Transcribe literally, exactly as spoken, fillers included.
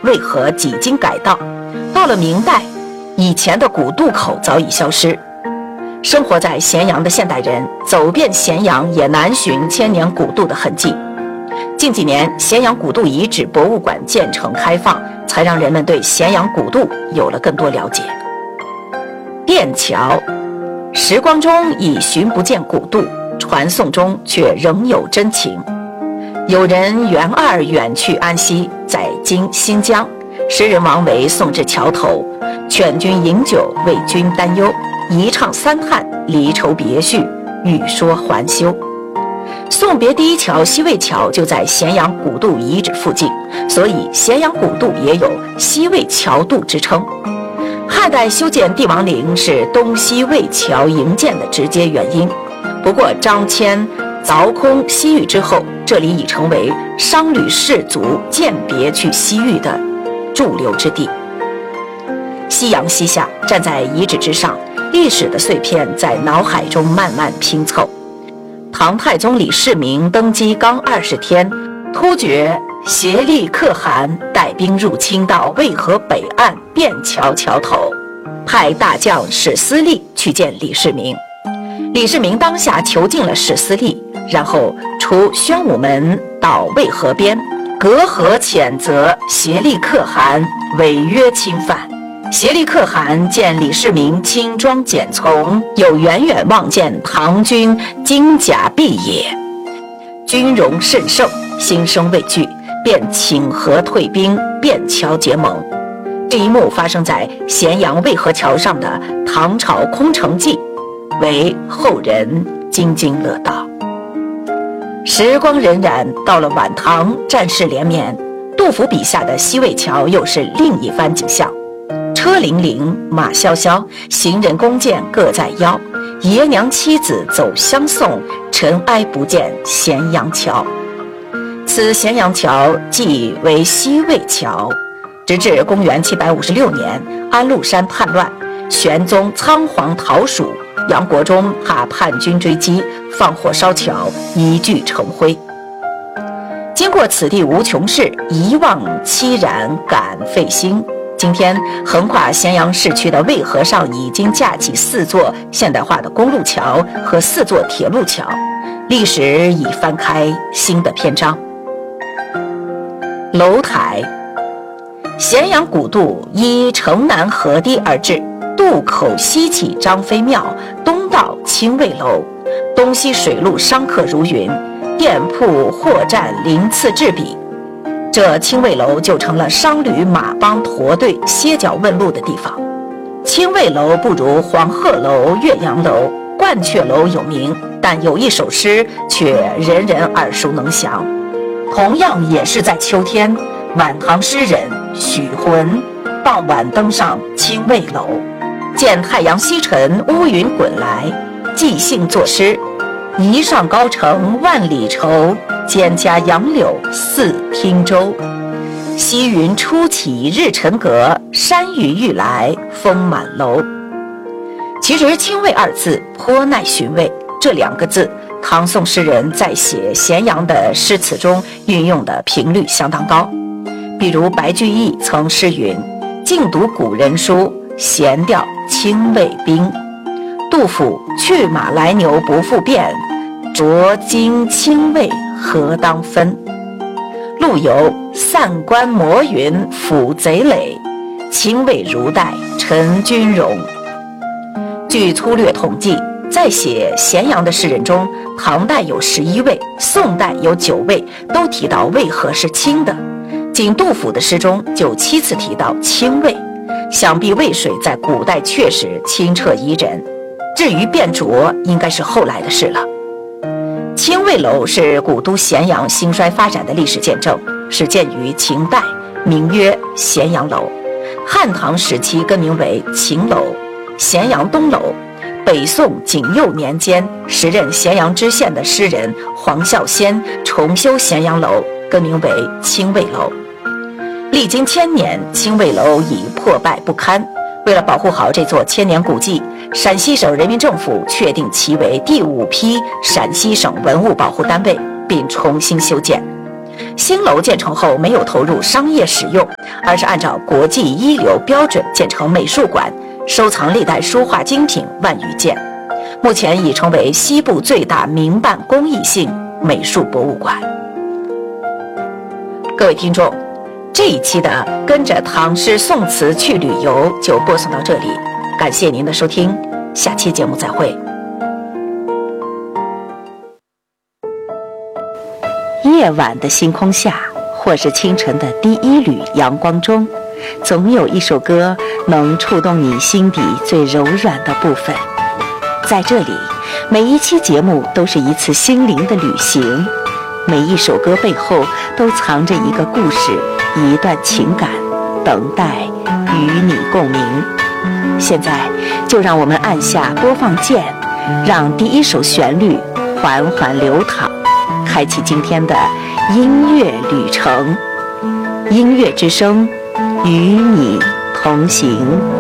渭河几经改道。到了明代，以前的古渡口早已消失。生活在咸阳的现代人走遍咸阳也难寻千年古渡的痕迹。近几年，咸阳古渡遗址博物馆建成开放，才让人们对咸阳古渡有了更多了解。便桥，时光中已寻不见古渡，传颂中却仍有真情。有人元二远去安西，在今新疆，诗人王维送至桥头，劝君饮酒，为君担忧，一唱三叹，离愁别绪，欲说还休。送别第一桥西魏桥就在咸阳古渡遗址附近，所以咸阳古渡也有西魏桥渡之称。汉代修建帝王陵是东西魏桥营建的直接原因，不过张骞凿空西域之后，这里已成为商旅士族饯别去西域的驻留之地。夕阳西下，站在遗址之上，历史的碎片在脑海中慢慢拼凑。唐太宗李世民登基刚二十天，突厥协力可汗带兵入侵到渭河北岸便桥桥头，派大将史思利去见李世民。李世民当下囚禁了史思利，然后除宣武门到渭河边，隔河谴责协力可汗违约侵犯。协力可汗见李世民轻装简从，又远远望见唐军金甲毕野，军容甚盛，心生畏惧，便请和退兵，便桥结盟。这一幕发生在咸阳渭河桥上的唐朝空城计，为后人津津乐道。时光荏苒，到了晚唐，战事连绵，杜甫笔下的西魏桥又是另一番景象。车辚辚，马萧萧，行人弓箭各在腰，爷娘妻子走相送，尘埃不见咸阳桥。此咸阳桥即为西魏桥，直至公元七百五十六年，安禄山叛乱，玄宗仓皇逃蜀，杨国忠怕叛军追击，放火烧桥，一炬成灰。经过此地无穷事，一望凄然感费心。今天横跨咸阳市区的渭河上已经架起四座现代化的公路桥和四座铁路桥，历史已翻开新的篇章。楼台，咸阳古渡依城南河堤而治，渡口西起张飞庙，东到清卫楼，东西水路商客如云，店铺货站鳞次栉比。这清卫楼就成了商旅马帮驼队歇脚问路的地方。清卫楼不如黄鹤楼、岳阳楼、鹳雀楼有名，但有一首诗却人人耳熟能详。同样也是在秋天，晚唐诗人许浑傍晚登上清卫楼，见太阳西沉，乌云滚来，即兴作诗：一上高城万里愁，蒹葭杨柳似汀洲。西云初起日沉阁，山雨欲来风满楼。其实清卫二字颇耐寻味，这两个字唐宋诗人在写咸阳的诗词中运用的频率相当高。比如白居易曾诗云：静读古人书，闲调清卫兵。杜甫：去马来牛不复变，浊金清卫何当分。陆游：散关摩云抚贼垒，清卫如带陈军容。据粗略统计，在写咸阳的诗人中，唐代有十一位，宋代有九位，都提到渭河是清的。仅杜甫的诗中就七次提到清渭，想必渭水在古代确实清澈宜人。至于变浊，应该是后来的事了。清卫楼是古都咸阳兴衰发展的历史见证，始建于秦代，名曰咸阳楼。汉唐时期更名为秦楼、咸阳东楼。北宋景佑年间，时任咸阳知县的诗人黄孝先重修咸阳楼，更名为清卫楼。历经千年，清卫楼已破败不堪。为了保护好这座千年古迹，陕西省人民政府确定其为第五批陕西省文物保护单位，并重新修建。 新楼建成后没有投入商业使用，而是按照国际一流标准建成美术馆，收藏历代书画精品万余件，目前已成为西部最大民办公益性美术博物馆。各位听众，这一期的跟着唐诗宋词去旅游就播送到这里，感谢您的收听，下期节目再会。夜晚的星空下，或是清晨的第一缕阳光中，总有一首歌能触动你心底最柔软的部分。在这里，每一期节目都是一次心灵的旅行，每一首歌背后都藏着一个故事，一段情感，等待与你共鸣。现在就让我们按下播放键，让第一首旋律缓缓流淌，开启今天的音乐旅程。音乐之声，与你同行。